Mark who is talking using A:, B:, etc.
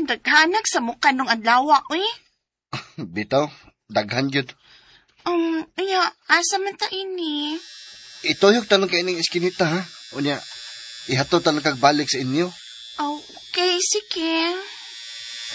A: yung daghanag sa mukha nung adlawa, uy.
B: Bitaw, daghan yun.
A: Asa man ta ini?
B: Itoyok tanong kay ining iskinita, ha? Unya, ihatod tanong kag balik sa inyo.
A: Okay, sige.